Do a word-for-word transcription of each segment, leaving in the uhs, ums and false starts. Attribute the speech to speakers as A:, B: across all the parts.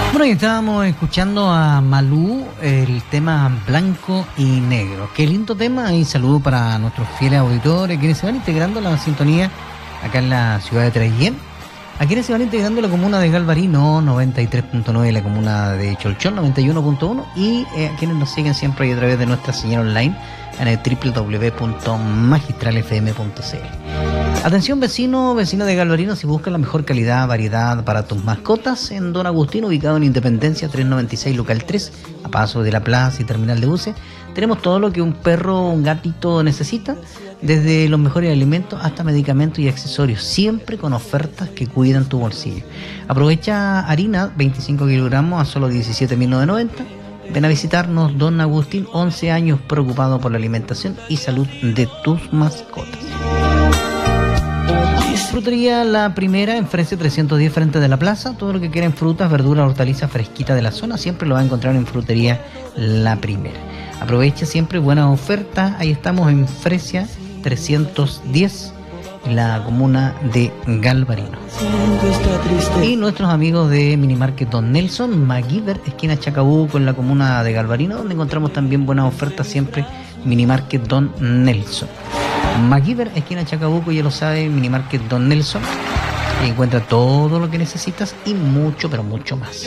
A: Bueno, y estábamos escuchando a Malú, el tema Blanco y Negro. Qué lindo tema, y saludo para nuestros fieles auditores, quienes se van integrando a la sintonía acá en la ciudad de Traillén, a quienes se van integrando a la comuna de Galvarino, noventa y tres punto nueve, la comuna de Cholchón, noventa y uno punto uno, y eh, a quienes nos siguen siempre ahí a través de nuestra señal online en el doble u doble u doble u punto magistral f m punto c l. Atención vecino, vecino de Galvarino, si buscas la mejor calidad, variedad para tus mascotas, en Don Agustín, ubicado en Independencia trescientos noventa y seis, local tres, a paso de la plaza y terminal de buses, tenemos todo lo que un perro o un gatito necesita, desde los mejores alimentos hasta medicamentos y accesorios, siempre con ofertas que cuidan tu bolsillo. Aprovecha harina, veinticinco kilogramos a solo diecisiete mil novecientos noventa. Ven a visitarnos, Don Agustín, once años preocupado por la alimentación y salud de tus mascotas. Frutería La Primera en Fresia trescientos diez, frente de la plaza. Todo lo que quieran, frutas, verduras, hortalizas fresquitas de la zona, siempre lo va a encontrar en Frutería La Primera. Aprovecha siempre buenas ofertas. Ahí estamos en Fresia trescientos diez, en la comuna de Galvarino. Y nuestros amigos de Minimarket Don Nelson, MacGyver, esquina Chacabuco, en la comuna de Galvarino, donde encontramos también buenas ofertas siempre. Minimarket Don Nelson, MacGyver, esquina Chacabuco, ya lo sabe, Minimarket Don Nelson, y encuentra todo lo que necesitas y mucho, pero mucho más.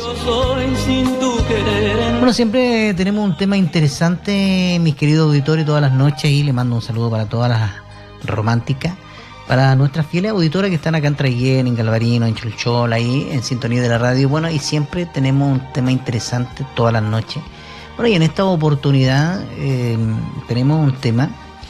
A: Bueno, siempre tenemos un tema interesante, mis queridos auditores, todas las noches, y le mando un saludo para todas las románticas, para nuestras fieles auditoras que están acá en Traillén, en Galvarino, en Cholchol, ahí en sintonía de la radio. Bueno, y siempre tenemos un tema interesante todas las noches. Bueno, y en esta oportunidad eh, tenemos un tema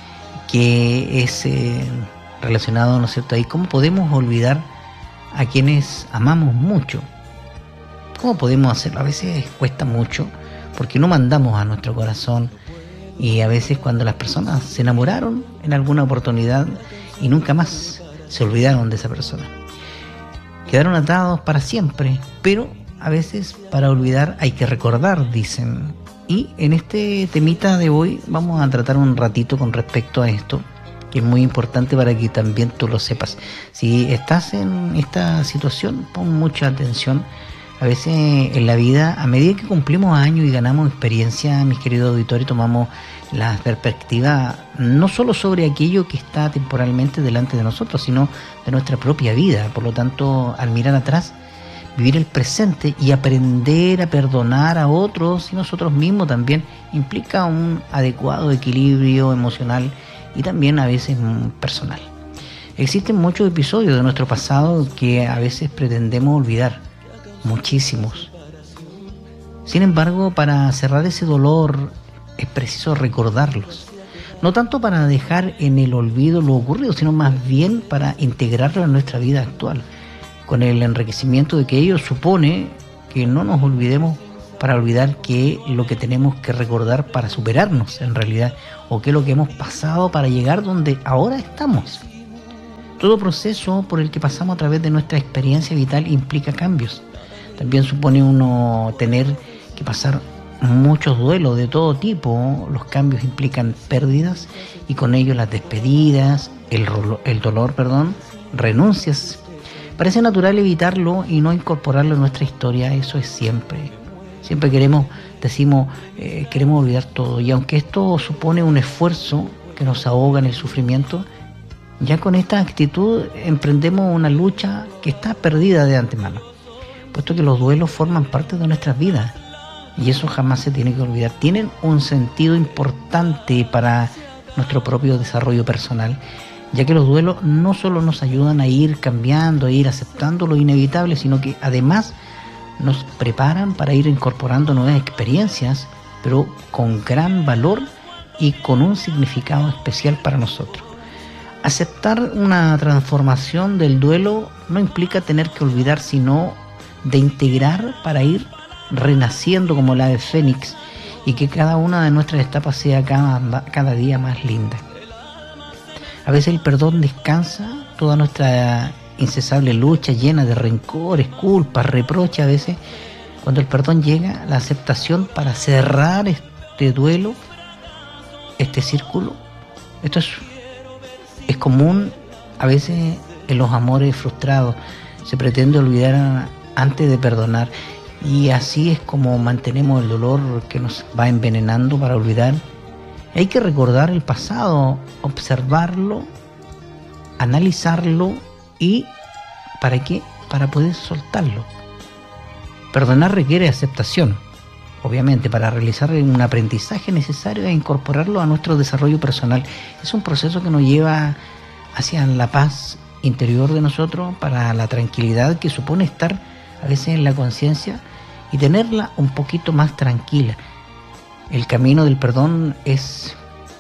A: que es eh, relacionado, ¿no es cierto?, ahí, ¿cómo podemos olvidar a quienes amamos mucho? ¿Cómo podemos hacerlo? A veces cuesta mucho, porque no mandamos a nuestro corazón, y a veces cuando las personas se enamoraron en alguna oportunidad y nunca más se olvidaron de esa persona, quedaron atados para siempre, pero a veces para olvidar hay que recordar, dicen. Y en este temita de hoy vamos a tratar un ratito con respecto a esto, que es muy importante para que también tú lo sepas. Si estás en esta situación, pon mucha atención. A veces en la vida, a medida que cumplimos años y ganamos experiencia, mis queridos auditores, tomamos la perspectiva no solo sobre aquello que está temporalmente delante de nosotros, sino de nuestra propia vida. Por lo tanto, al mirar atrás, vivir el presente y aprender a perdonar a otros y nosotros mismos también implica un adecuado equilibrio emocional y también a veces personal. Existen muchos episodios de nuestro pasado que a veces pretendemos olvidar, muchísimos. Sin embargo, para cerrar ese dolor es preciso recordarlos, no tanto para dejar en el olvido lo ocurrido, sino más bien para integrarlo en nuestra vida actual, con el enriquecimiento de que ello supone que no nos olvidemos para olvidar que lo que tenemos que recordar para superarnos en realidad, o que es lo que hemos pasado para llegar donde ahora estamos. Todo proceso por el que pasamos a través de nuestra experiencia vital implica cambios. También supone uno tener que pasar muchos duelos de todo tipo. Los cambios implican pérdidas y con ello las despedidas, el, rolo, el dolor, perdón, renuncias. Parece natural evitarlo y no incorporarlo en nuestra historia. Eso es siempre. Siempre queremos, decimos, eh, queremos olvidar todo. Y aunque esto supone un esfuerzo que nos ahoga en el sufrimiento, ya con esta actitud emprendemos una lucha que está perdida de antemano, puesto que los duelos forman parte de nuestras vidas. Y eso jamás se tiene que olvidar. Tienen un sentido importante para nuestro propio desarrollo personal, ya que los duelos no solo nos ayudan a ir cambiando, a ir aceptando lo inevitable, sino que además nos preparan para ir incorporando nuevas experiencias, pero con gran valor y con un significado especial para nosotros. Aceptar una transformación del duelo no implica tener que olvidar, sino de integrar para ir renaciendo como la ave fénix, y que cada una de nuestras etapas sea cada, cada día más linda. A veces el perdón descansa toda nuestra incesable lucha llena de rencores, culpas, reproches. A veces cuando el perdón llega, la aceptación para cerrar este duelo, este círculo. Esto es, es común a veces en los amores frustrados. Se pretende olvidar antes de perdonar. Y así es como mantenemos el dolor que nos va envenenando para olvidar. Hay que recordar el pasado, observarlo, analizarlo y ¿para qué? Para poder soltarlo. Perdonar requiere aceptación, obviamente, para realizar un aprendizaje necesario e incorporarlo a nuestro desarrollo personal. Es un proceso que nos lleva hacia la paz interior de nosotros, para la tranquilidad que supone estar a veces en la conciencia y tenerla un poquito más tranquila. El camino del perdón es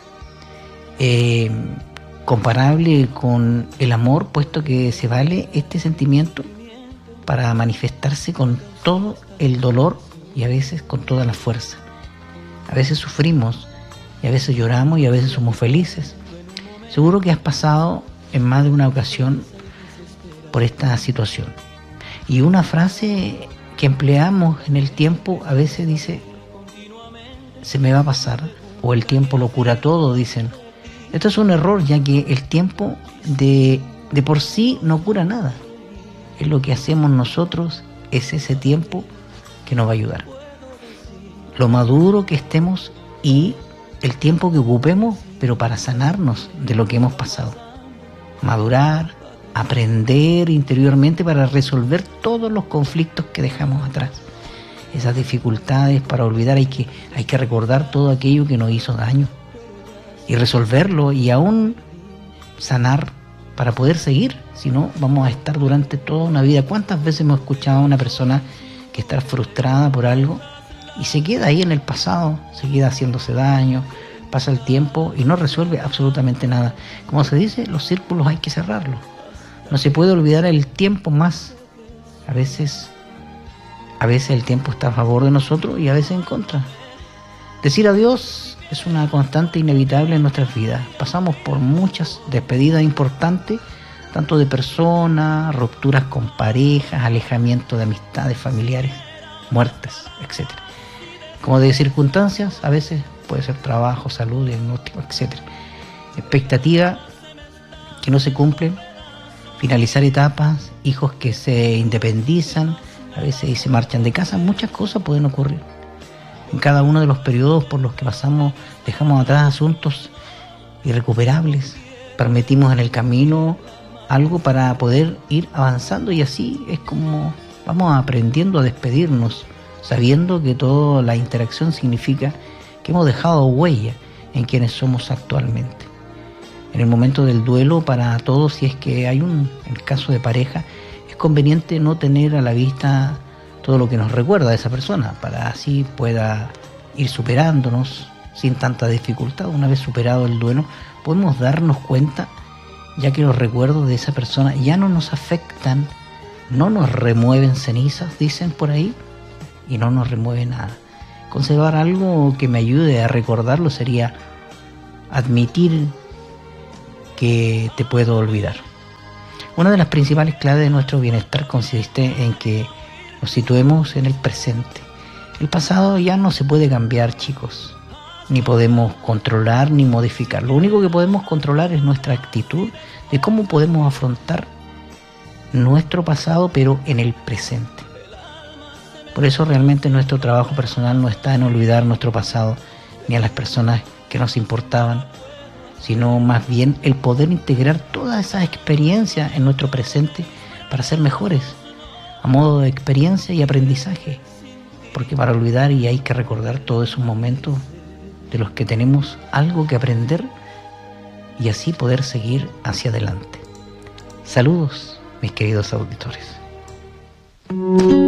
A: eh, comparable con el amor, puesto que se vale este sentimiento para manifestarse con todo el dolor y a veces con toda la fuerza. A veces sufrimos y a veces lloramos y a veces somos felices. Seguro que has pasado en más de una ocasión por esta situación. Y una frase que empleamos en el tiempo a veces dice: se me va a pasar, o el tiempo lo cura todo, dicen. Esto es un error, ya que el tiempo de, de por sí no cura nada. Es lo que hacemos nosotros, es ese tiempo que nos va a ayudar. Lo maduro que estemos y el tiempo que ocupemos, pero para sanarnos de lo que hemos pasado. Madurar, aprender interiormente para resolver todos los conflictos que dejamos atrás. Esas dificultades, para olvidar hay que, hay que recordar todo aquello que nos hizo daño y resolverlo y aún sanar para poder seguir. Si no, vamos a estar durante toda una vida. ¿Cuántas veces hemos escuchado a una persona que está frustrada por algo y se queda ahí en el pasado, se queda haciéndose daño, pasa el tiempo y no resuelve absolutamente nada? Como se dice, los círculos hay que cerrarlos. No se puede olvidar el tiempo más. A veces, a veces el tiempo está a favor de nosotros y a veces en contra. Decir adiós es una constante inevitable en nuestras vidas. Pasamos por muchas despedidas importantes, tanto de personas, rupturas con parejas, alejamiento de amistades familiares, muertes, etcétera. Como de circunstancias, a veces puede ser trabajo, salud, diagnóstico, etcétera. Expectativas que no se cumplen, finalizar etapas, hijos que se independizan, a veces y se marchan de casa. Muchas cosas pueden ocurrir. En cada uno de los periodos por los que pasamos, dejamos atrás asuntos irrecuperables, permitimos en el camino algo para poder ir avanzando, y así es como vamos aprendiendo a despedirnos, sabiendo que toda la interacción significa que hemos dejado huella en quienes somos actualmente. En el momento del duelo, para todos, si es que hay un, en el caso de pareja, es conveniente no tener a la vista todo lo que nos recuerda a esa persona, para así pueda ir superándonos sin tanta dificultad. Una vez superado el duelo, podemos darnos cuenta, ya que los recuerdos de esa persona ya no nos afectan, no nos remueven cenizas, dicen por ahí, y no nos remueve nada. Conservar algo que me ayude a recordarlo sería admitir que te puedo olvidar. Una de las principales claves de nuestro bienestar consiste en que nos situemos en el presente. El pasado ya no se puede cambiar, chicos, ni podemos controlar ni modificar. Lo único que podemos controlar es nuestra actitud de cómo podemos afrontar nuestro pasado, pero en el presente. Por eso realmente nuestro trabajo personal no está en olvidar nuestro pasado ni a las personas que nos importaban, sino más bien el poder integrar todas esas experiencias en nuestro presente para ser mejores, a modo de experiencia y aprendizaje, porque para olvidar y hay que recordar todos esos momentos de los que tenemos algo que aprender y así poder seguir hacia adelante. Saludos, mis queridos auditores.